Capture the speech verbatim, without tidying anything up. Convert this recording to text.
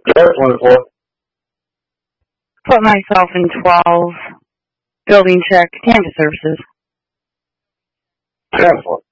Joe twenty-four. Put myself in twelve. Building check. Campus services. Transport.